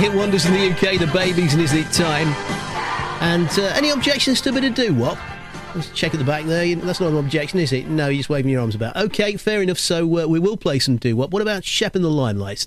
one-hit wonders in the UK, the Babies, and Is It Time? And any objections to a bit of doo-wop? Let's check at the back there. That's not an objection, is it? No, you're just waving your arms about. OK, fair enough. So we will play some doo-wop. What about Shep in the Limelight?